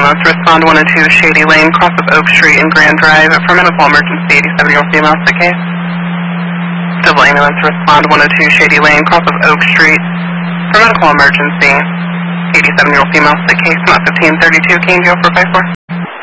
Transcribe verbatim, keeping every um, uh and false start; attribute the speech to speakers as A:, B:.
A: ambulance. Respond one oh two Shady Lane, cross of Oak Street and Grand Drive for medical emergency. eighty-seven-year-old female, sick case. Double ambulance, respond one oh two Shady Lane, cross of Oak Street for medical emergency. eighty-seven-year-old female, sick case, not fifteen thirty-two, King Joe four five four.